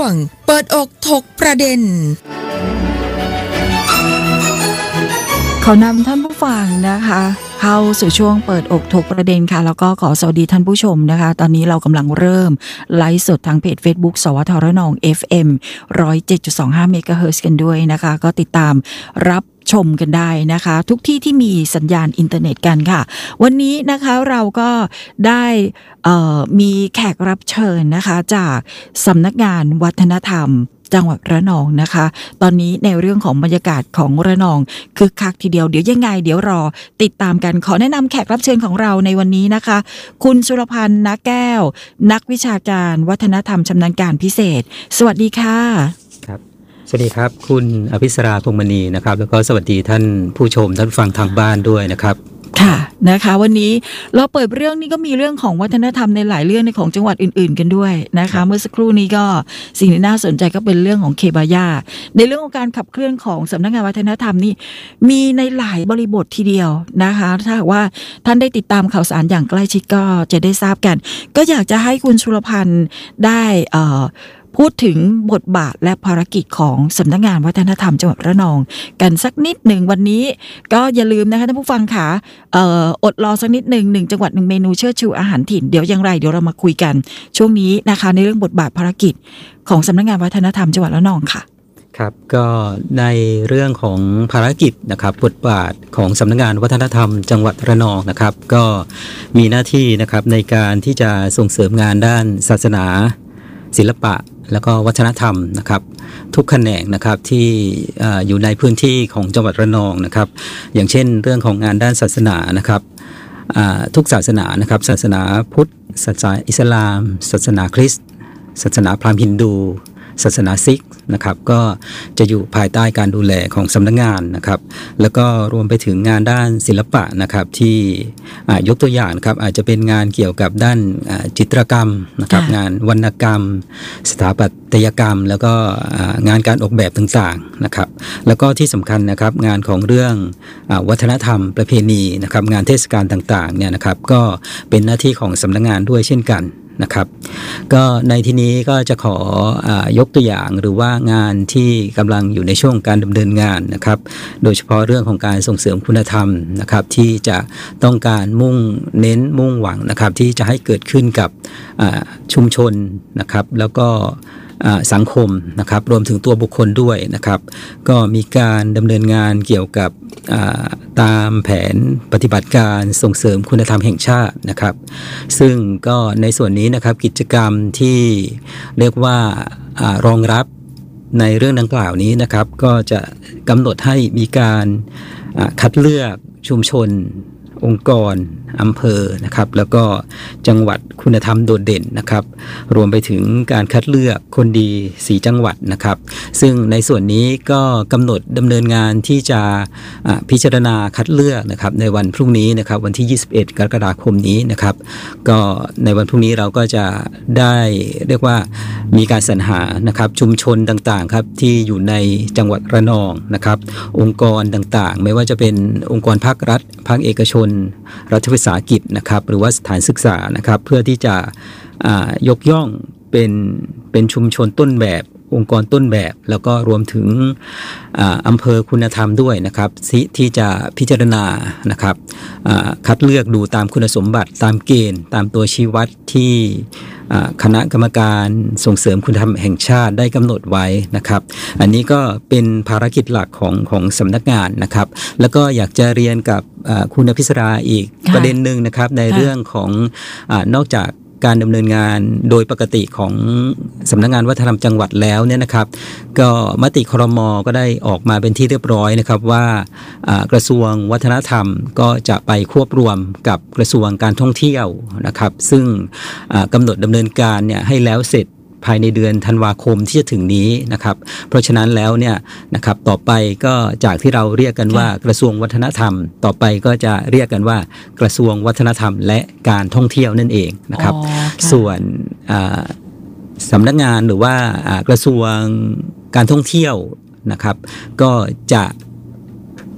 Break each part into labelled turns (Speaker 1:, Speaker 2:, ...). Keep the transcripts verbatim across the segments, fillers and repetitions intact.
Speaker 1: วงเปิดอกถกประเด็นขอนำท่านผู้ฟังนะคะเข้าสู่ช่วงเปิดอกถกประเด็นค่ะแล้วก็ขอสวัสดีท่านผู้ชมนะคะตอนนี้เรากำลังเริ่มไลฟ์สดทางเพจ Facebook สวทรนอง เอฟ เอ็ม หนึ่งศูนย์เจ็ดจุดสองห้า เมกะเฮิรตซ์กันด้วยนะคะก็ติดตามรับชมกันได้นะคะทุกที่ที่มีสัญญาณอินเทอร์เน็ตกันค่ะวันนี้นะคะเราก็ได้มีแขกรับเชิญนะคะจากสำนักงานวัฒนธรรมจังหวัดระนองนะคะตอนนี้ในเรื่องของบรรยากาศของระนองคึกคักทีเดียวเดี๋ยวยังไงเดี๋ยวรอติดตามกันขอแนะนำแขกรับเชิญของเราในวันนี้นะคะคุณสุรพันธ์ ณ แก้วนักวิชาการวัฒนธรรมชำนาญการพิเศษสวัสดีค่ะ
Speaker 2: ครับสวัสดีครับคุณอภิสราพงษ์มณีนะครับแล้วก็สวัสดีท่านผู้ชมท่านฟังทางบ้านด้วยนะครับ
Speaker 1: ค่ะนะคะวันนี้เราเปิดเรื่องนี้ก็มีเรื่องของวัฒนธรรมในหลายเรื่องในของจังหวัดอื่นๆกันด้วยนะคะเมื่อสักครู่นี้ก็สิ่งที่น่าสนใจก็เป็นเรื่องของเคบายาในเรื่องของการขับเคลื่อนของสำนักงานวัฒนธรรมนี่มีในหลายบริบททีเดียวนะคะถ้าหากว่าท่านได้ติดตามข่าวสารอย่างใกล้ชิดก็จะได้ทราบกันก็อยากจะให้คุณสุรพันธ์ได้เอ่อพูดถึงบทบาทและภารกิจของสำนักงานวัฒนธรรมจังหวัดระนองกันสักนิดหนึ่งวันนี้ก็อย่าลืมนะคะท่านผู้ฟังค่ะเอ่ออดรอสักนิดหนึ่งหนึ่งจังหวัดหนึ่งเมนูเชิดชูอาหารถิ่นเดี๋ยวอย่างไรเดี๋ยวเรามาคุยกันช่วงนี้นะคะในเรื่องบทบาทภารกิจของสำนักงานวัฒนธรรมจังหวัดระนองค่ะ
Speaker 2: ครับก็ในเรื่องของภารกิจนะครับบทบาทของสำนักงานวัฒนธรรมจังหวัดระนองนะครับก็มีหน้าที่นะครับในการที่จะส่งเสริมงานด้านศาสนาศิลปะแล้วก็วัฒนธรรมนะครับทุกแขนงนะครับที่อยู่ในพื้นที่ของจังหวัดระนองนะครับอย่างเช่นเรื่องของงานด้านศาสนานะครับทุกศาสนานะครับศาสนาพุทธศาสนาอิสลามศาสนาคริสต์ศาสนาพราหมณ์ฮินดูศาสนาซิกนะครับก็จะอยู่ภายใต้การดูแลของสำนักงานนะครับแล้วก็รวมไปถึงงานด้านศิลปะนะครับที่ยกตัวอย่างนะครับอาจจะเป็นงานเกี่ยวกับด้านจิตรกรรมนะครับงานวรรณกรรมสถาปัตยกรรมแล้วก็งานการออกแบบต่างๆนะครับแล้วก็ที่สำคัญนะครับงานของเรื่องวัฒนธรรมประเพณีนะครับงานเทศกาลต่างๆเนี่ยนะครับก็เป็นหน้าที่ของสำนักงานด้วยเช่นกันนะครับก็ในที่นี้ก็จะขอยกตัวอย่างหรือว่างานที่กำลังอยู่ในช่วงการดำเนินงานนะครับโดยเฉพาะเรื่องของการส่งเสริมคุณธรรมนะครับที่จะต้องการมุ่งเน้นมุ่งหวังนะครับที่จะให้เกิดขึ้นกับชุมชนนะครับแล้วก็สังคมนะครับรวมถึงตัวบุคคลด้วยนะครับก็มีการดำเนินงานเกี่ยวกับตามแผนปฏิบัติการส่งเสริมคุณธรรมแห่งชาตินะครับซึ่งก็ในส่วนนี้นะครับกิจกรรมที่เรียกว่ารองรับในเรื่องดังกล่าวนี้นะครับก็จะกำหนดให้มีการคัดเลือกชุมชนองค์กรอำเภอนะครับแล้วก็จังหวัดคุณธรรมโดดเด่นนะครับรวมไปถึงการคัดเลือกคนดีสี่จังหวัดนะครับซึ่งในส่วนนี้ก็กำหนดดำเนินงานที่จะพิจารณาคัดเลือกนะครับในวันพรุ่งนี้นะครับวันที่ยี่สิบเอ็ดกรกฎาคมนี้นะครับก็ในวันพรุ่งนี้เราก็จะได้เรียกว่ามีการสรรหานะครับชุมชนต่างๆครับที่อยู่ในจังหวัดระนองนะครับองค์กรต่างๆไม่ว่าจะเป็นองค์กรภาครัฐภาคเอกชนรัฐวิสาหกิจนะครับหรือว่าสถานศึกษานะครับเพื่อที่จะยกย่องเป็นเป็นชุมชนต้นแบบองค์กรต้นแบบแล้วก็รวมถึงอำเภอคุณธรรมด้วยนะครับที่จะพิจารณานะครับคัดเลือกดูตามคุณสมบัติตามเกณฑ์ตามตัวชี้วัดที่คณะกรรมการส่งเสริมคุณธรรมแห่งชาติได้กำหนดไว้นะครับอันนี้ก็เป็นภารกิจหลักของของสำนักงานนะครับแล้วก็อยากจะเรียนกับคุณอภิสราอีกประเด็นหนึ่งนะครับในเรื่องของนอกจากการดำเนินงานโดยปกติของสำนักงานวัฒนธรรมจังหวัดแล้วเนี่ยนะครับก็มติครม.ก็ได้ออกมาเป็นที่เรียบร้อยนะครับว่ากระทรวงวัฒนธรรมก็จะไปควบรวมกับกระทรวงการท่องเที่ยวนะครับซึ่งกำหนดดำเนินการเนี่ยให้แล้วเสร็จภายในเดือนธันวาคมที่จะถึงนี้นะครับเพราะฉะนั้นแล้วเนี่ยนะครับต่อไปก็จากที่เราเรียกกันว่ากระทรวงวัฒนธรรมต่อไปก็จะเรียกกันว่ากระทรวงวัฒนธรรมและการท่องเที่ยวนั่นเองนะครับส่วนสำนักงานหรือว่ากระทรวงการท่องเที่ยวนะครับก็จะ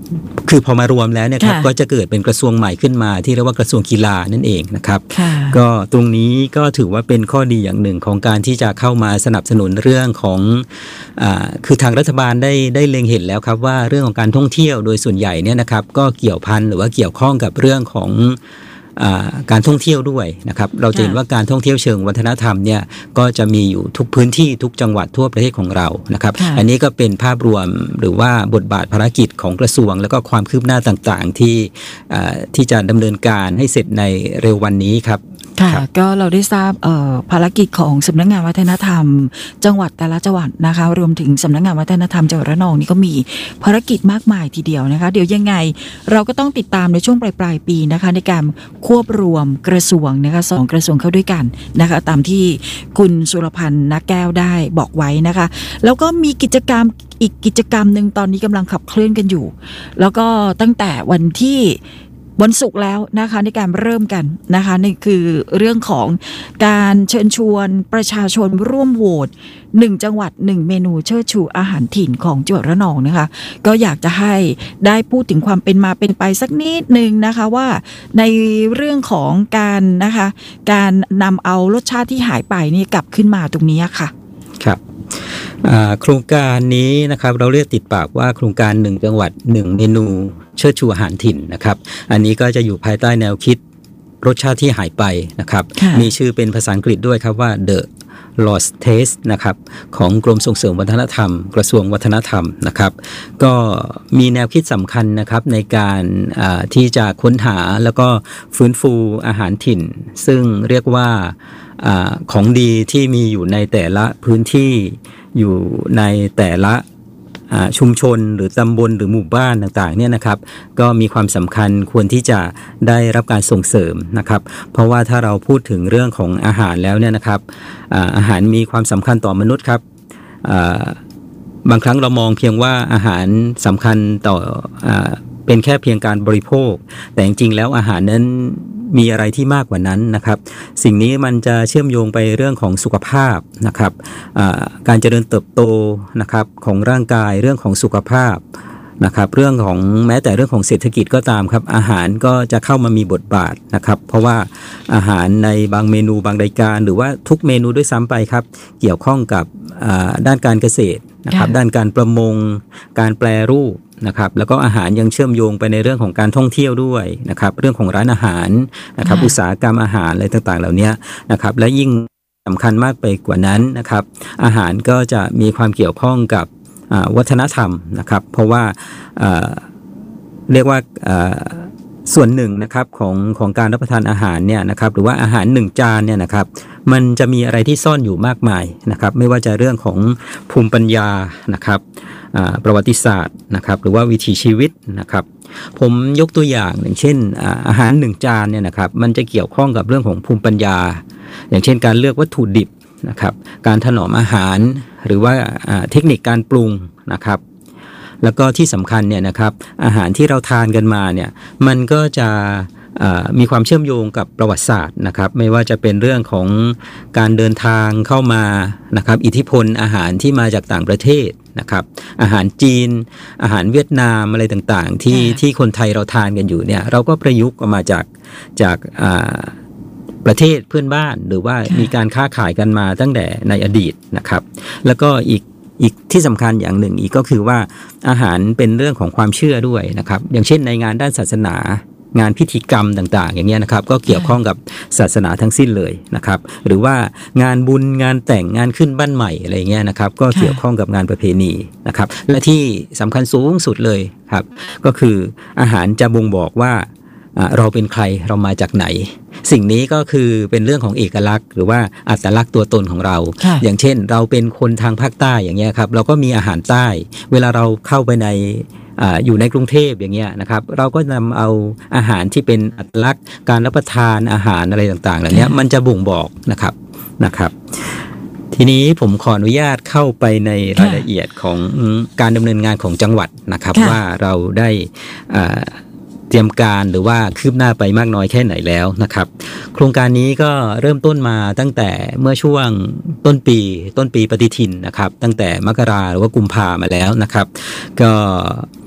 Speaker 2: คือพอมารวมแล้วเนี่ยครับ
Speaker 1: ค่ะ
Speaker 2: ก็จะเกิดเป็นกระทรวงใหม่ขึ้นมาที่เรียกว่ากระทรวงกีฬานั่นเองนะครับ
Speaker 1: ค่ะ
Speaker 2: ก็ตรงนี้ก็ถือว่าเป็นข้อดีอย่างหนึ่งของการที่จะเข้ามาสนับสนุนเรื่องของอ่าคือทางรัฐบาลได้ได้เล็งเห็นแล้วครับว่าเรื่องของการท่องเที่ยวโดยส่วนใหญ่เนี่ยนะครับก็เกี่ยวพันหรือว่าเกี่ยวข้องกับเรื่องของอ่าการท่องเที่ยวด้วยนะครับเราจะเห็นว่าการท่องเที่ยวเชิงวัฒนธรรมเนี่ยก็จะมีอยู่ทุกพื้นที่ทุกจังหวัดทั่วประเทศของเรานะครับ
Speaker 1: ค่ะ
Speaker 2: อันนี้ก็เป็นภาพรวมหรือว่าบทบาทภารกิจของกระทรวงแล้วก็ความคืบหน้าต่างๆที่อ่าที่จะดำเนินการให้เสร็จในเร็ววันนี้ครับ
Speaker 1: ค่ะ
Speaker 2: ครับ
Speaker 1: ก็เราได้ทราบเอ่อภารกิจของสำนักงานวัฒนธรรม จังหวัดแต่ละจังหวัดนะคะรวมถึงสำนักงานวัฒนธรรมจังหวัดระนองนี่ก็มีภารกิจมากมายทีเดียวนะคะเดี๋ยวยังไงเราก็ต้องติดตามในช่วงปลายปลายๆปีนะคะในการควบรวมกระทรวงนะคะสองกระทรวงเข้าด้วยกันนะคะตามที่คุณสุรพันธ์นักแก้วได้บอกไว้นะคะแล้วก็มีกิจกรรมอีกกิจกรรมหนึ่งตอนนี้กำลังขับเคลื่อนกันอยู่ แล้วก็ตั้งแต่วันที่วันศุกร์แล้วนะคะในการเริ่มกันนะคะนี่คือเรื่องของการเชิญชวนประชาชนร่วมโหวตหนึ่งจังหวัดหนึ่งเมนูเชิดชูอาหารถิ่นของจังหวัดระนองนะคะก็อยากจะให้ได้พูดถึงความเป็นมาเป็นไปสักนิดนึงนะคะว่าในเรื่องของการนะคะการนำเอารสชาติที่หายไปนี่กลับขึ้นมาตรงนี้ค่ะ
Speaker 2: ครับอ่าโครงการนี้นะครับเราเรียกติดปากว่าโครงการหนึ่งจังหวัดหนึ่งเมนูเชิดชูอาหารถิ่นนะครับอันนี้ก็จะอยู่ภายใต้แนวคิดรสชาติที่หายไปนะครับ
Speaker 1: ค่ะ
Speaker 2: มีชื่อเป็นภาษาอังกฤษด้วยครับว่า The Lost Taste นะครับของกรมส่งเสริมวัฒนธรรมกระทรวงวัฒนธรรมนะครับก็มีแนวคิดสำคัญนะครับในการอ่าที่จะค้นหาแล้วก็ฟื้นฟูอาหารถิ่น ซึ่งเรียกว่าอาของดีที่มีอยู่ในแต่ละพื้นที่อยู่ในแต่ละอ่าชุมชนหรือตำบลหรือหมู่บ้านต่างๆเนี่ยนะครับก็มีความสำคัญควรที่จะได้รับการส่งเสริมนะครับเพราะว่าถ้าเราพูดถึงเรื่องของอาหารแล้วเนี่ยนะครับอ่าอาหารมีความสำคัญต่อมนุษย์ครับอ่าบางครั้งเรามองเพียงว่าอาหารสำคัญต่ออ่าเป็นแค่เพียงการบริโภคแต่จริงๆแล้วอาหารนั้นมีอะไรที่มากกว่านั้นนะครับสิ่งนี้มันจะเชื่อมโยงไปเรื่องของสุขภาพนะครับการเจริญเติบโตนะครับของร่างกายเรื่องของสุขภาพนะครับเรื่องของแม้แต่เรื่องของเศรษฐกิจก็ตามครับอาหารก็จะเข้ามามีบทบาทนะครับเพราะว่าอาหารในบางเมนูบางรายการหรือว่าทุกเมนูด้วยซ้ำไปครับเกี่ยวข้องกับด้านการเกษตรนะครับด้านการประมงการแปรรูปนะครับแล้วก็อาหารยังเชื่อมโยงไปในเรื่องของการท่องเที่ยวด้วยนะครับเรื่องของร้านอาหารนะครับอุตสาหกรรมอาหารอะไรต่างๆเหล่านี้นะครับและยิ่งสำคัญมากไปกว่านั้นนะครับอาหารก็จะมีความเกี่ยวข้องกับวัฒนธรรมนะครับเพราะว่าเรียกว่าส่วนหนึ่งนะครับของของการรับประทานอาหารเนี่ยนะครับหรือว่าอาหารหนึ่งจานเนี่ยนะครับมันจะมีอะไรที่ซ่อนอยู่มากมายนะครับไม่ว่าจะเรื่องของภูมิปัญญานะครับประวัติศาสตร์นะครับหรือว่าวิถีชีวิตนะครับผมยกตัวอย่างอย่างเช่นอาหารหนึ่งจานเนี่ยนะครับมันจะเกี่ยวข้องกับเรื่องของภูมิปัญญาอย่างเช่นการเลือกวัตถุดิบนะครับการถนอมอาหารหรือว่าเทคนิคการปรุงนะครับแล้วก็ที่สำคัญเนี่ยนะครับอาหารที่เราทานกันมาเนี่ยมันก็จะมีความเชื่อมโยงกับประวัติศาสตร์นะครับไม่ว่าจะเป็นเรื่องของการเดินทางเข้ามานะครับอิทธิพลอาหารที่มาจากต่างประเทศนะครับอาหารจีนอาหารเวียดนามอะไรต่างๆที่ที่คนไทยเราทานกันอยู่เนี่ยเราก็ประยุกต์ออกมาจากจากประเทศเพื่อนบ้านหรือว่ามีการค้าขายกันมาตั้งแต่ในอดีตนะครับแล้วก็อีกอีกที่สำคัญอย่างหนึ่งอีกก็คือว่าอาหารเป็นเรื่องของความเชื่อด้วยนะครับอย่างเช่นในงานด้านศาสนางานพิธีกรรมต่างๆอย่างเงี้ยนะครับก็เกี่ยวข้องกับศาสนาทั้งสิ้นเลยนะครับหรือว่างานบุญงานแต่งงานขึ้นบ้านใหม่อะไรเงี้ยนะครับก็เกี่ยวข้องกับงานประเพณีนะครับและที่สำคัญสูงสุดเลยครับก็คืออาหารจะบ่งบอกว่าเราเป็นใครเรามาจากไหนสิ่งนี้ก็คือเป็นเรื่องของเอกลักษณ์หรือว่าอัตลักษณ์ตัวตนของเราอย่างเช่นเราเป็นคนทางภาคใต้อย่างเงี้ยครับเราก็มีอาหารใต้เวลาเราเข้าไปในอ่าอยู่ในกรุงเทพอย่างเงี้ยนะครับเราก็นำเอาอาหารที่เป็นอัตลักษณ์การรับประทานอาหารอะไรต่างๆเหล่านี้มันจะบ่งบอกนะครับนะครับทีนี้ผมขออนุญาตเข้าไปในรายละเอียดของการดำเนินงานของจังหวัดนะครับว่าเราได้อ่าเตรียมการหรือว่าคืบหน้าไปมากน้อยแค่ไหนแล้วนะครับโครงการนี้ก็เริ่มต้นมาตั้งแต่เมื่อช่วงต้นปีต้นปีปฏิทินนะครับตั้งแต่มกราหรือว่ากุมภามาแล้วนะครับก็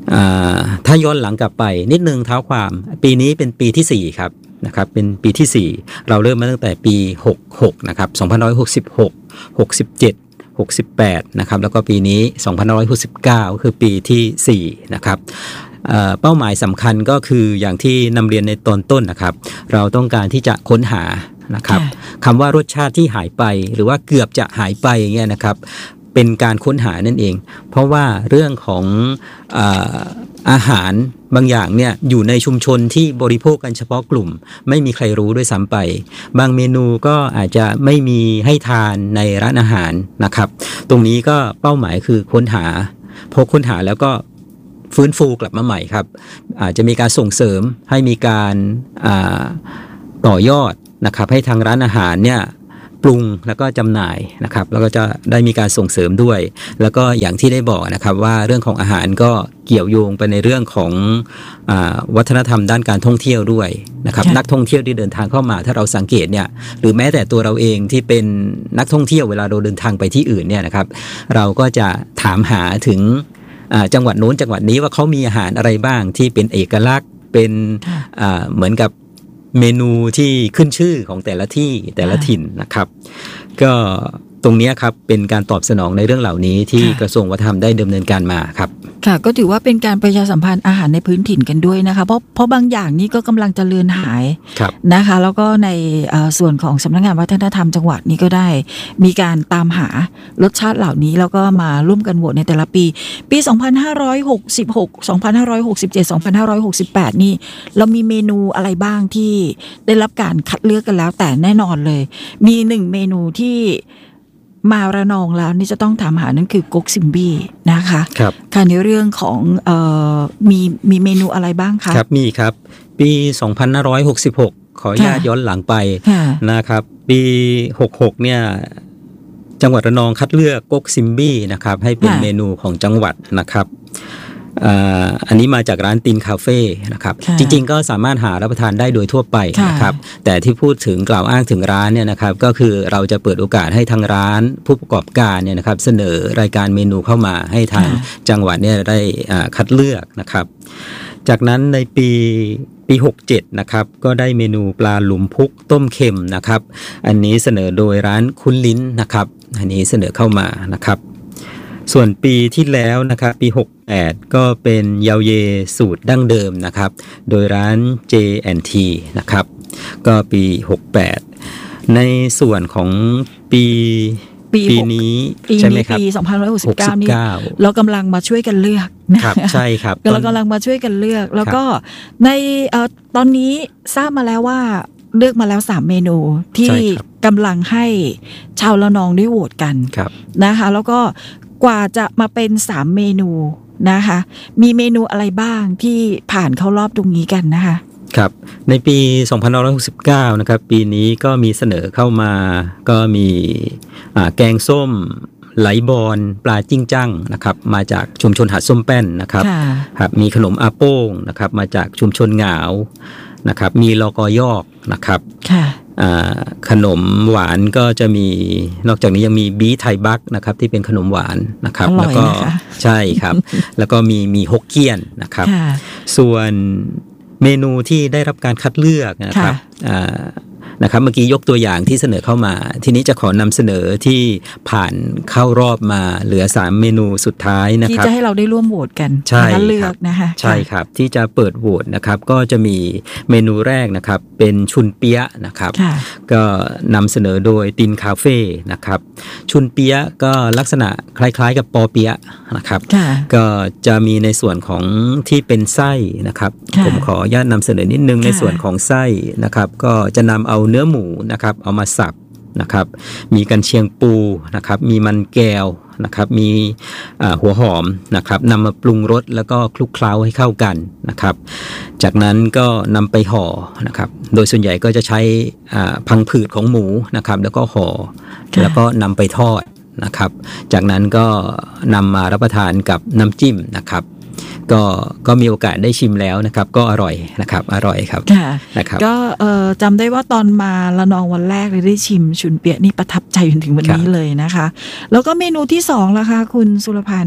Speaker 2: ถ้าย้อนหลังกลับไปนิดนึงเท้าความปีนี้เป็นปีที่สี่ครับนะครับเป็นปีที่สี่เราเริ่มมาตั้งแต่ปีหกหกนะครับสองพันห้าร้อยหกสิบหก หกสิบเจ็ด หกสิบแปดนะครับแล้วก็ปีนี้สองพันห้าร้อยหกสิบเก้าคือปีที่สี่นะครับเป้าหมายสำคัญก็คืออย่างที่นำเรียนในตอนต้นนะครับเราต้องการที่จะค้นหานะครับคำว่ารสชาติที่หายไปหรือว่าเกือบจะหายไปอย่างเงี้ยนะครับเป็นการค้นหานั่นเองเพราะว่าเรื่องของอ่าอาหารบางอย่างเนี่ยอยู่ในชุมชนที่บริโภคกันเฉพาะกลุ่มไม่มีใครรู้ด้วยซ้ำไปบางเมนูก็อาจจะไม่มีให้ทานในร้านอาหารนะครับตรงนี้ก็เป้าหมายคือค้นหาพอค้นหาแล้วก็ฟื้นฟูกลับมาใหม่ครับอาจจะมีการส่งเสริมให้มีการต่อยอดนะครับให้ทางร้านอาหารเนี่ยปรุงแล้วก็จำหน่ายนะครับแล้วก็จะได้มีการส่งเสริมด้วยแล้วก็อย่างที่ได้บอกนะครับว่าเรื่องของอาหารก็เกี่ยวโยงไปในเรื่องของอ่าวัฒนธรรมด้านการท่องเที่ยวด้วยนะครับนักท่องเที่ยวที่เดินทางเข้ามาถ้าเราสังเกตเนี่ยหรือแม้แต่ตัวเราเองที่เป็นนักท่องเที่ยวเวลาเราเดินทางไปที่อื่นเนี่ยนะครับเราก็จะถามหาถึงจังหวัดโน้นจังหวัดนี้ว่าเขามีอาหารอะไรบ้างที่เป็นเอกลักษณ์เป็นเหมือนกับเมนูที่ขึ้นชื่อของแต่ละที่แต่ละถิ่นนะครับก็ตรงนี้ครับเป็นการตอบสนองในเรื่องเหล่านี้ที่กระทรวงวัฒนธรรมได้ดำเนินการมาครับ
Speaker 1: ค่ะก็ถือว่าเป็นการประชาสัมพันธ์อาหารในพื้นถิ่นกันด้วยนะคะเพราะเพราะบางอย่างนี่ก็กำลังจะเลือนหายนะคะแล้วก็ในส่วนของสำนักงานวัฒนธรรมจังหวัดนี้ก็ได้มีการตามหารสชาติเหล่านี้แล้วก็มาร่วมกันโหวตในแต่ละปีปีสองพันห้าร้อยหกสิบหก สองพันห้าร้อยหกสิบเจ็ด สองพันห้าร้อยหกสิบแปดนี่เรามีเมนูอะไรบ้างที่ได้รับการคัดเลือกกันแล้วแต่แน่นอนเลยมีหนึ่งเมนูที่มาระนองแล้วนี่จะต้องถามหานั่นคือก๊กซิมบี้นะคะ
Speaker 2: ครับ
Speaker 1: ค่ะในเรื่องของเอ่อมีมีเมนูอะไรบ้างคะ
Speaker 2: ครับมีครับปีสองพันห้าร้อยหกสิบหกขออนุญาตย้อนหลังไปนะครับปีหกสิบหกเนี่ยจังหวัดระนองคัดเลือกก๊กซิมบี้นะครับให้เป็นเมนูของจังหวัดนะครับอันนี้มาจากร้านตินคาเฟ่นะครับจริงๆก็สามารถหารับประทานได้โดยทั่วไปนะครับแต่ที่พูดถึงกล่าวอ้างถึงร้านเนี่ยนะครับก็คือเราจะเปิดโอกาสให้ทางร้านผู้ประกอบการเนี่ยนะครับเสนอรายการเมนูเข้ามาให้ทางจังหวัดเนี่ยได้คัดเลือกนะครับจากนั้นในปีปีหกสิบเจ็ดนะครับก็ได้เมนูปลาหลุมพุกต้มเค็มนะครับอันนี้เสนอโดยร้านคุ้นลิ้นนะครับอันนี้เสนอเข้ามานะครับส่วนปีที่แล้วนะครับปีหกสิบแปดก็เป็นเยาเยสูตรดั้งเดิมนะครับโดยร้าน เจ แอนด์ ที นะครับก็ปีหกสิบแปดในส่วนของปีปีนี้ใช่ไหมครับ
Speaker 1: ปีสองพันห้าร้อยหกสิบเก้านี่เรากำลังมาช่วยกันเลือก
Speaker 2: นะครับใช่ครับ
Speaker 1: เรากำลังมาช่วยกันเลือกแล้วก็ในตอนนี้ทราบมาแล้วว่าเลือกมาแล้วสามเมนูที่กำลังให้ชาวละนองได้โหวตกันนะคะแล้วก็กว่าจะมาเป็นสามเมนูนะคะมีเมนูอะไรบ้างที่ผ่านเข้ารอบตรงนี้กันนะคะ
Speaker 2: ครับในปีสองพันห้าร้อยหกสิบเก้านะครับปีนี้ก็มีเสนอเข้ามาก็มีแกงส้มไหลบอนปลาจิ้งจั่งนะครับมาจากชุมชนหาดส้มแป้นนะครับครับมีขนมอาโป้งนะครับมาจากชุมชนหงาวนะครับมีลอกอยอกนะครับขนมหวานก็จะมีนอกจากนี้ยังมีบีไทยบักนะครับที่เป็นขนมหวานนะครับแล้วก็ใช่ครับแล้วก็มีมีฮกเกี้ยนนะครับส่วนเมนูที่ได้รับการคัดเลือกนะครับนะครับเมื่อกี้ยกตัวอย่างที่เสนอเข้ามาทีนี้จะขอนำเสนอที่ผ่านเข้ารอบมาเหลือสามเมนูสุดท้ายนะครับ
Speaker 1: ที่จะให้เราได้ร่วมโหวตกัน
Speaker 2: ใช่
Speaker 1: เลือกนะคะ
Speaker 2: ใช่ครับที่จะเปิดโหวตนะครับก็จะมีเมนูแรกนะครับเป็นชุนเปี๊ยะนะครับก็นำเสนอโดยตินคาเฟ่นะครับชุนเปี๊ยะก็ลักษณะคล้ายๆกับปอเปี๊ยะนะครับก็จะมีในส่วนของที่เป็นไส้นะครับผมขออนุญาตนำเสนอนิดนึงในส่วนของไส้นะครับก็จะนำเอาเนื้อหมูนะครับเอามาสับนะครับมีกันเชียงปูนะครับมีมันแก้วนะครับมีหัวหอมนะครับนำมาปรุงรสแล้วก็คลุกเคล้าให้เข้ากันนะครับจากนั้นก็นำไปห่อนะครับโดยส่วนใหญ่ก็จะใช้พังผืดของหมูนะครับแล้วก็ห่อแล้วก็นำไปทอดนะครับจากนั้นก็นำมารับประทานกับน้ำจิ้มนะครับก็ก็มีโอกาสได้ชิมแล้วนะครับก็อร่อยนะครับอร่อยครับ
Speaker 1: นะครับก็จำได้ว่าตอนมาละนองวันแรกเลยได้ชิมชุนเปี๊ยะนี่ประทับใจจนถึงวันนี้เลยนะคะแล้วก็เมนูที่สองล่ะคะคุณสุรพันธ์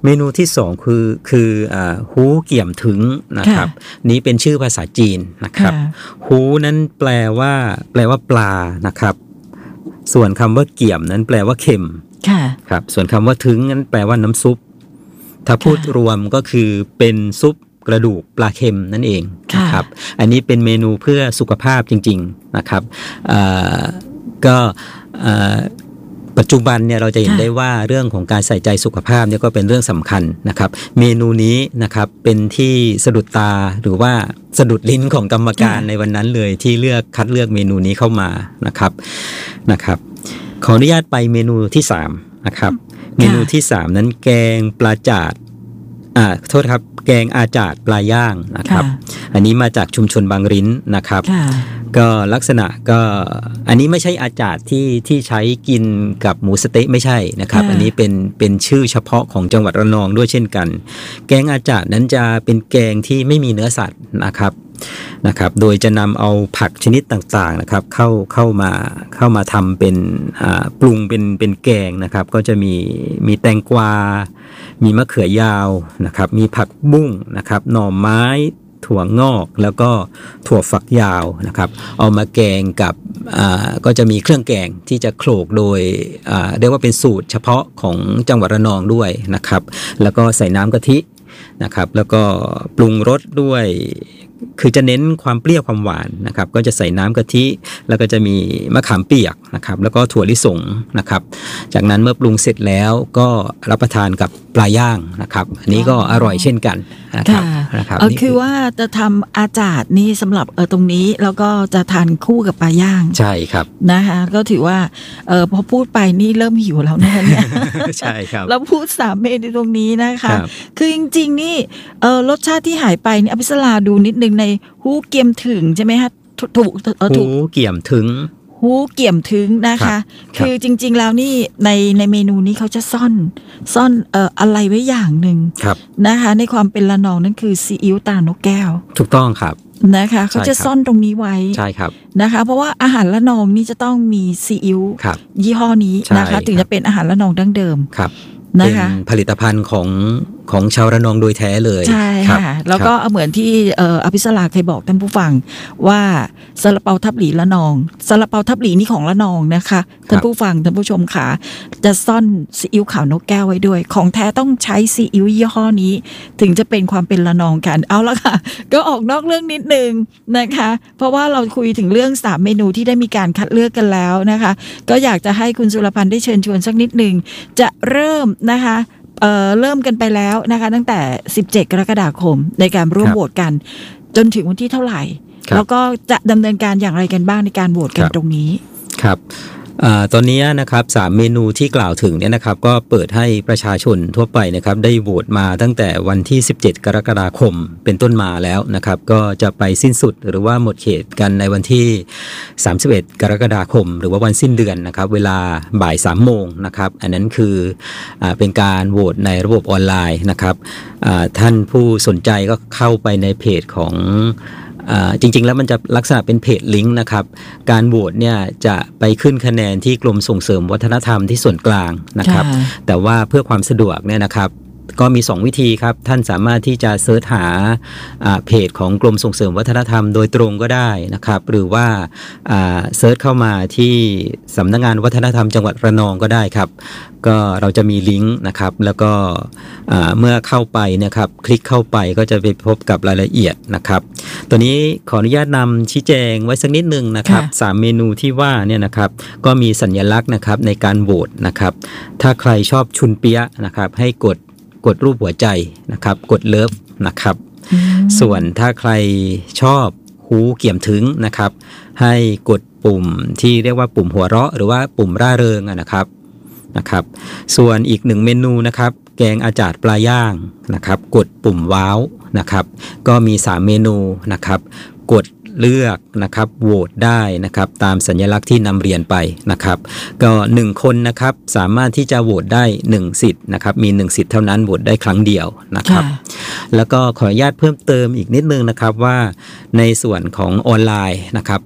Speaker 2: เมนูที่สองคือคืออ่าฮูเกี่ยมถึงนะครับนี้เป็นชื่อภาษาจีนนะครับฮูนั้นแปลว่าแปลว่าปลานะครับส่วนคำว่าเกี่ยมนั้นแปลว่าเค็มครับส่วนคำว่าถึงนั้นแปลว่าน้ำซุปถ้าพูดรวมก็คือเป็นซุปกระดูกปลาเค็มนั่นเองนะครับอันนี้เป็นเมนูเพื่อสุขภาพจริงๆนะครับก็ปัจจุบันเนี่ยเราจะเห็นได้ว่าเรื่องของการใส่ใจสุขภาพเนี่ยก็เป็นเรื่องสำคัญนะครับเมนูนี้นะครับเป็นที่สะดุดตาหรือว่าสะดุดลิ้นของกรรมการในวันนั้นเลยที่เลือกคัดเลือกเมนูนี้เข้ามานะครับนะครับขออนุญาตไปเมนูที่สามนะครับเมนูที่สามนั้นแกงปลาจาดอ่าโทษครับแกงอาจาดปลาย่างนะครับอันนี้มาจากชุมชนบางริ้นนะครับก็ลักษณะก็อันนี้ไม่ใช่อาจาดที่ที่ใช้กินกับหมูสะเต๊ะไม่ใช่นะครับอันนี้เป็นเป็นชื่อเฉพาะของจังหวัดระนองด้วยเช่นกันแกงอาจาดนั้นจะเป็นแกงที่ไม่มีเนื้อสัตว์นะครับนะครับโดยจะนำเอาผักชนิดต่างๆนะครับเข้าเข้ามาเข้ามาทำเป็นปรุงเป็นเป็นแกงนะครับก็จะมีมีแตงกวามีมะเขือยาวนะครับมีผักบุ้งนะครับหน่อไม้ถั่วงอกแล้วก็ถั่วฝักยาวนะครับเอามาแกงกับก็จะมีเครื่องแกงที่จะโขลกโดยเรียกว่าเป็นสูตรเฉพาะของจังหวัดระนองด้วยนะครับแล้วก็ใส่น้ำกะทินะครับแล้วก็ปรุงรสด้วยคือจะเน้นความเปรี้ยวความหวานนะครับก็จะใส่น้ำกะทิแล้วก็จะมีมะขามเปียกนะครับแล้วก็ถั่วลิสงนะครับจากนั้นเมื่อปรุงเสร็จแล้วก็รับประทานกับปลาย่างนะครับอันนี้ก็อร่อยเช่นกันนะครับนะครับ
Speaker 1: คือว่าจะทำอาจาดนี่สำหรับเออตรงนี้แล้วก็จะทานคู่กับปลาย่าง
Speaker 2: ใช่ครับ
Speaker 1: นะคะก็ถือว่าเออพอพูดไปนี่เริ่มหิวแล้วนะคะเนี่ย
Speaker 2: ใช่ครับ
Speaker 1: แล้วพูดสามเมนูตรงนี้นะคะคือจริงๆนี่เออรสชาติที่หายไปนี่อภิสราดูนิดนึงในฮู้เกียมถึงใช่ไหมคะถูก
Speaker 2: ฮู้เกี่ยมถึง
Speaker 1: ฮู้เกี่ยมถึงนะคะคือจริงๆแล้วนี่ในในเมนูนี้เขาจะซ่อนซ่อนเอ่ออะไรไว้อย่างหนึ่งนะคะในความเป็นละนองนั่นคือซีอิ๊วตานกแก้ว
Speaker 2: ถูกต้องครับ
Speaker 1: นะคะเขาจะซ่อนตรงนี้ไว้
Speaker 2: ใช่ครับ
Speaker 1: นะคะเพราะว่าอาหารละนองนี่จะต้องมีซีอิ๊วยี่ห้อนี้นะคะถึงจะเป็นอาหารละนองดั้งเดิม
Speaker 2: ครับเป็นผลิตภัณฑ์ของของชาวระนองโดยแท้เลย
Speaker 1: ใช่ค่ะแล้วก็เหมือนที่อภิสราเคยบอกท่านผู้ฟังว่าซาลาเปาทับหลีละนองซาลาเปาทับหลีนี่ของละนองนะคะท่านผู้ฟังท่านผู้ชมค่ะจะซ่อนซีอิ๊วขาวนกแก้วไว้ด้วยของแท้ต้องใช้ซีอิ๊วยี่ห้อนี้ถึงจะเป็นความเป็นละนองกันเอาละค่ะก็ออกนอกเรื่องนิดนึงนะคะเพราะว่าเราคุยถึงเรื่องสามเมนูที่ได้มีการคัดเลือกกันแล้วนะคะก็อยากจะให้คุณสุรพันธ์ได้เชิญชวนสักนิดนึงจะเริ่มนะคะเอ่อเริ่มกันไปแล้วนะคะตั้งแต่สิบเจ็ดกรกฎาคมในการร่วมโหวตกันจนถึงวันที่เท่าไหร่แล้วก็จะดำเนินการอย่างไรกันบ้างในการโหวตกันตรงนี้
Speaker 2: ครับตอนนี้นะครับสามเมนูที่กล่าวถึงเนี่ยนะครับก็เปิดให้ประชาชนทั่วไปนะครับได้โหวตมาตั้งแต่วันที่สิบเจ็ดกรกฎาคมเป็นต้นมาแล้วนะครับก็จะไปสิ้นสุดหรือว่าหมดเขตกันในวันที่สามสิบเอ็ดกรกฎาคมหรือว่าวันสิ้นเดือนนะครับเวลาบ่ายสามโมงนะครับอันนั้นคืออ่าเป็นการโหวตในระบบออนไลน์นะครับอ่าท่านผู้สนใจก็เข้าไปในเพจของจริงๆแล้วมันจะลักษณะเป็นเพจลิงก์นะครับการโหวตเนี่ยจะไปขึ้นคะแนนที่กรมส่งเสริมวัฒนธรรมที่ส่วนกลางนะครับแต่ว่าเพื่อความสะดวกเนี่ยนะครับก็มีสองวิธีครับท่านสามารถที่จะเสิร์ชหาเพจของกรมส่งเสริมวัฒนธรรมโดยตรงก็ได้นะครับหรือว่าเสิร์ชเข้ามาที่สำนักงานวัฒนธรรมจังหวัดระนองก็ได้ครับก็เราจะมีลิงก์นะครับแล้วก็เมื่อเข้าไปนะครับคลิกเข้าไปก็จะไปพบกับรายละเอียดนะครับตัวนี้ขออนุญาตนำชี้แจงไว้สักนิดนึงนะครับสามเมนูที่ว่าเนี่ยนะครับก็มีสัญลักษณ์นะครับในการโหวตนะครับถ้าใครชอบชุนเปี๊ยะนะครับให้กดกดรูปหัวใจนะครับกดเลิฟนะครับส่วนถ้าใครชอบฮู้เกี่ยมถึงนะครับให้กดปุ่มที่เรียกว่าปุ่มหัวเราะหรือว่าปุ่มร่าเริงนะครับนะครับส่วนอีกหนึ่งเมนูนะครับแกงอาจาดปลาย่างนะครับกดปุ่มว้าวนะครับก็มีสามเมนูนะครับกดเลือกนะครับโหวตได้นะครับตามสัญลักษณ์ที่นำเรียนไปนะครับก็หนึ่งคนนะครับสามารถที่จะโหวตได้หนึ่งสิทธิ์นะครับมีหนึ่งสิทธิ์เท่านั้นโหวตได้ครั้งเดียวนะครับแล้วก็ขออนุญาตเพิ่มเติมอีกนิดนึงนะครับว่าในส่วนของออนไลน์นะครับ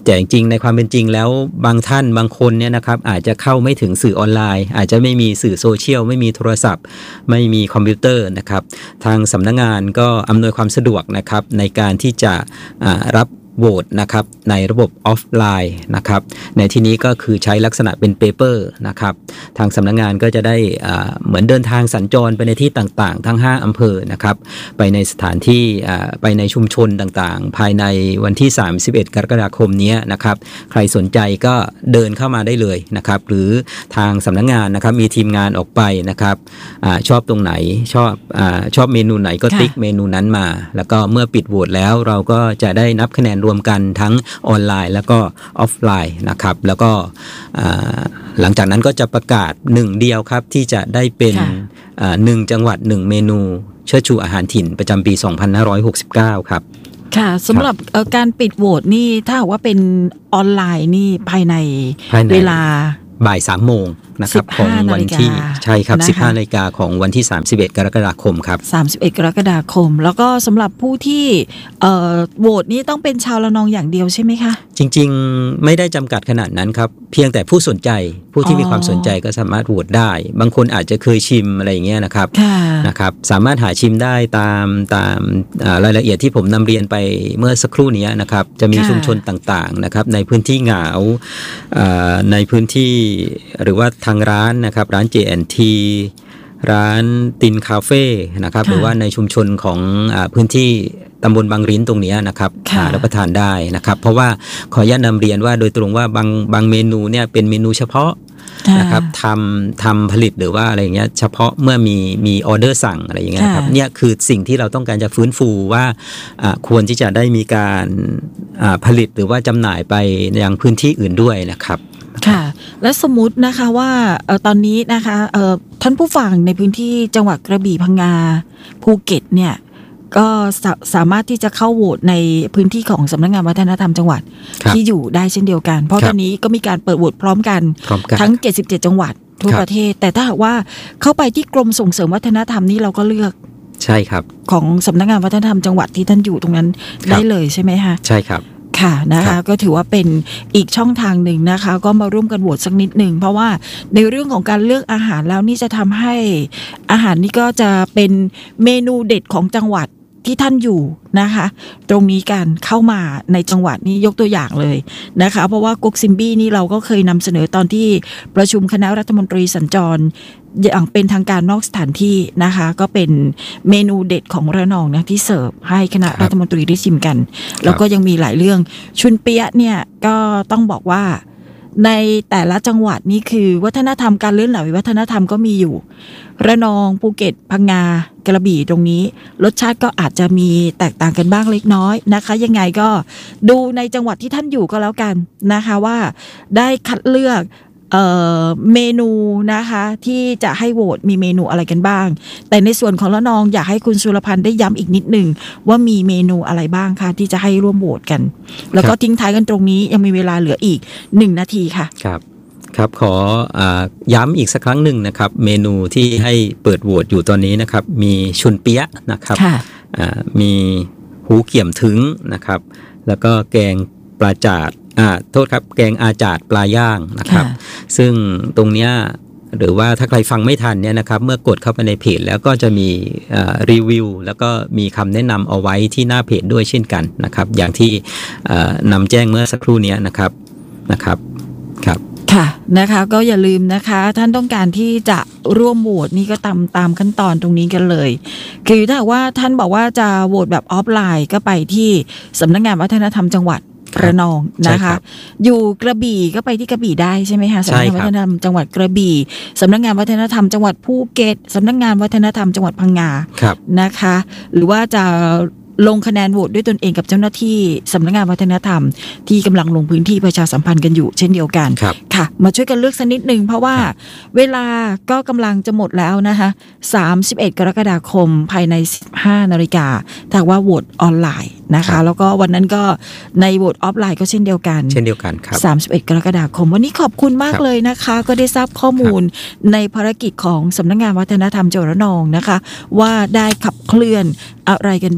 Speaker 2: แต่จริงๆในความเป็นจริงแล้วบางท่านบางคนเนี่ยนะครับอาจจะเข้าไม่ถึงสื่อออนไลน์อาจจะไม่มีสื่อโซเชียลไม่มีโทรศัพท์ไม่มีคอมพิวเตอร์นะครับทางสำนักงานก็อำนวยความสะดวกนะครับในการที่จะรับโหวตนะครับในระบบออฟไลน์นะครับในที่นี้ก็คือใช้ลักษณะเป็นเปเปอร์นะครับทางสำนักงานก็จะได้เหมือนเดินทางสัญจรไปในที่ต่างๆทั้งห้าอำเภอนะครับไปในสถานที่ไปในชุมชนต่างๆภายในวันที่สามสิบเอ็ดกรกฎาคมนี้นะครับใครสนใจก็เดินเข้ามาได้เลยนะครับหรือทางสำนักงานนะครับมีทีมงานออกไปนะครับ อ, ชอบตรงไหนชอบอชอบเมนูไหนก็ติ๊กเมนูนั้นมาแล้วก็เมื่อปิดโหวตแล้วเราก็จะได้นับคะแนนรวมกันทั้งออนไลน์แล้วก็ออฟไลน์นะครับแล้วก็หลังจากนั้นก็จะประกาศหนึ่งเดียวครับที่จะได้เป็นหนึ่งจังหวัดหนึ่งเมนูเชิดชูอาหารถิ่นประจำปีสองพันห้าร้อยหกสิบเก้าครับ
Speaker 1: ค่ะสำหรับการปิดโหวตนี่ถ้าว่าเป็นออนไลน์นี่ภายในเวลา
Speaker 2: บ่ายสามโมงนะครับของวันที่ใช่ครับสิบห้านาฬิกาของวันที่สามสิบเอ็ดกรกฎาคมครับ
Speaker 1: สามสิบเอ็ดกรกฎาคมแล้วก็สำหรับผู้ที่โหวตนี่ต้องเป็นชาวระนองอย่างเดียวใช่ไหมคะ
Speaker 2: จริงๆไม่ได้จำกัดขนาดนั้นครับเพียงแต่ผู้สนใจผู้ที่มีความสนใจก็สามารถโหวตได้บางคนอาจจะเคยชิมอะไรอย่างเงี้ยนะครับนะครับสามารถหาชิมได้ตามตามรายละเอียดที่ผมนำเรียนไปเมื่อสักครู่นี้นะครับจะมีชุมชนต่างๆนะครับในพื้นที่เหงาในพื้นที่หรือว่าทางร้านนะครับร้าน เจ แอนด์ ที ร้านตินคาเฟ่นะครับหรือว่าในชุมชนของอ่าพื้นที่ตำบลบางริ้นตรงนี้นะครับรับประทานได้นะครับเพราะว่าขออนุญาตนำเรียนว่าโดยตรงว่าบางบางเมนูเนี่ยเป็นเมนูเฉพาะนะครับทำทำผลิตหรือว่าอะไรอย่างเงี้ยเฉพาะเมื่อมีมีออเดอร์สั่งอะไรอย่างเงี้ยครับเนี่ยคือสิ่งที่เราต้องการจะฟื้นฟูว่าควรที่จะได้มีการผลิตหรือว่าจำหน่ายไปยังพื้นที่อื่นด้วยนะครับ
Speaker 1: ค่ะและสมมุตินะคะว่าเอ่อตอนนี้นะคะเอ่อท่านผู้ฟังในพื้นที่จังหวัดกระบี่พังงาภูเก็ตเนี่ยก็ส, สามารถที่จะเข้าโหวตในพื้นที่ของสำนักงานวัฒนธรรมจังหวัดที่อยู่ได้เช่นเดียวกันเพราะตอนนี้ก็มีการเปิดโหวตพร้อมกันทั้งเจ็ดสิบเจ็ดจังหวัดทั่วประเทศแต่ถ้าหากว่าเข้าไปที่กรมส่งเสริมวัฒนธรรมนี่เราก็เลือก
Speaker 2: ใช่ครับ
Speaker 1: ของสำนักงานวัฒนธรรมจังหวัดที่ท่านอยู่ตรงนั้นได้เลยใช่ไหมคะ
Speaker 2: ใช่ครับ
Speaker 1: ค่ะนะคะก็ถือว่าเป็นอีกช่องทางหนึ่งนะคะก็มาร่วมกันโหวตสักนิดหนึ่งเพราะว่าในเรื่องของการเลือกอาหารแล้วนี่จะทำให้อาหารนี่ก็จะเป็นเมนูเด็ดของจังหวัดที่ท่านอยู่นะคะตรงนี้การเข้ามาในจังหวัดนี้ยกตัวอย่างเลยนะคะเพราะว่ากุ๊กซิมบี้นี่เราก็เคยนำเสนอตอนที่ประชุมคณะรัฐมนตรีสัญจรอย่างเป็นทางการนอกสถานที่นะคะก็เป็นเมนูเด็ดของระนองนะที่เสิร์ฟให้คณะรัฐมนตรีได้ชิมกันแล้วก็ยังมีหลายเรื่องชุนเปี๊ยะเนี่ยก็ต้องบอกว่าในแต่ละจังหวัดนี่คือวัฒนธรรมการเลื่อนไหลวัฒนธรรมก็มีอยู่ระนองภูเก็ตพังงากระบี่ตรงนี้รสชาติก็อาจจะมีแตกต่างกันบ้างเล็กน้อยนะคะยังไงก็ดูในจังหวัดที่ท่านอยู่ก็แล้วกันนะคะว่าได้คัดเลือกเอ่อเมนูนะคะที่จะให้โหวตมีเมนูอะไรกันบ้างแต่ในส่วนของระนองอยากให้คุณสุรพันธ์ได้ย้ำอีกนิดหนึ่งว่ามีเมนูอะไรบ้างคะที่จะให้ร่วมโหวตกันแล้วก็ทิ้งท้ายกันตรงนี้ยังมีเวลาเหลืออีกหนึ่งนาทีค่ะ
Speaker 2: ครับครับขออ่าย้ำอีกสักครั้งหนึ่งนะครับเมนูที่ให้เปิดโหวตอยู่ตอนนี้นะครับมีชุนเปี๊ยะนะครับอ่ามีหูเกี่ยมถึงนะครับแล้วก็แกงปลาจาดอ่าโทษครับแกงอาจาดปลาย่างนะครับซึ่งตรงเนี้ยหรือว่าถ้าใครฟังไม่ทันเนี่ยนะครับเมื่อกดเข้าไปในเพจแล้วก็จะมีรีวิวแล้วก็มีคำแนะนำเอาไว้ที่หน้าเพจด้วยเช่นกันนะครับอย่างที่นำแจ้งเมื่อสักครู่นี้นะครับนะครับครับ
Speaker 1: ค่ะนะคะก็อย่าลืมนะคะท่านต้องการที่จะร่วมโหวตนี่ก็ตามตามขั้นตอนตรงนี้กันเลยคือถ้าว่าท่านบอกว่าจะโหวตแบบออฟไลน์ก็ไปที่สำนักงานวัฒนธรรมจังหวัดระนองนะคะอยู่กระบี่ก็ไปที่กระบี่ได้ใช่ไหมคะสำนักงานวัฒนธรรมจังหวัดกระบี่สำนักงานวัฒนธรรมจังหวัดภูเก็ตสำนักงานวัฒนธรรมจังหวัดพังงานะคะหรือว่าจะลงคะแนนโหวตด้วยตนเองกับเจ้าหน้าที่สำนักงานวัฒนธรรมที่กำลังลงพื้นที่ประชาสัมพันธ์กันอยู่เช่นเดียวกันค่ะมาช่วยกันเลือกสักนิดนึงเพราะว่าเวลาก็กำลังจะหมดแล้วนะคะสามสิบเอ็ดกรกฎาคมภายในสิบห้านาฬิกาถ้าว่าโหวตออนไลน์นะคะแล้วก็วันนั้นก็ในโหวตออฟไลน์ก็เช่นเดียวกัน
Speaker 2: เช่นเดียวกันครับ
Speaker 1: สามสิบเอ็ดกรกฎาคมวันนี้ขอบคุณมากเลยนะคะก็ได้ทราบข้อมูลในภารกิจของสำนักงานวัฒนธรรมจังหวัดระนองนะคะว่าได้ขับเคลื่อนอะไรกันบ้างใน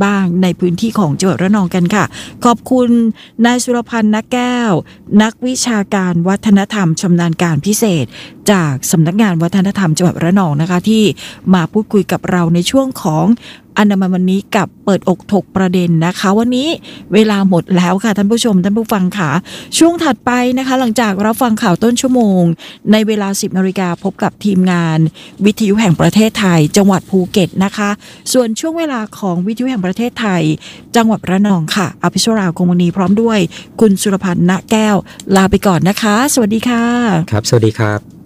Speaker 1: พื้นที่ของจังหวัดระนองกันค่ะขอบคุณนายสุรพันธ์นักแก้วนักวิชาการวัฒนธรรมชำนาญการพิเศษจากสำนักงานวัฒนธรรมจังหวัดระนองนะคะที่มาพูดคุยกับเราในช่วงของอนามัยวันนี้กับเปิดอกถกประเด็นนะคะวันนี้เวลาหมดแล้วค่ะท่านผู้ชมท่านผู้ฟังค่ะช่วงถัดไปนะคะหลังจากรับฟังข่าวต้นชั่วโมงในเวลา สิบนาฬิกาพบกับทีมงานวิทยุแห่งประเทศไทยจังหวัดภูเก็ตนะคะส่วนช่วงเวลาของวิทยุแห่งประเทศไทยจังหวัดระนองค่ะอภิชราคงมณีพร้อมด้วยคุณสุรพันธ์ณแก้วลาไปก่อนนะคะสวัสดีค่ะ
Speaker 2: ครับสวัสดีครับ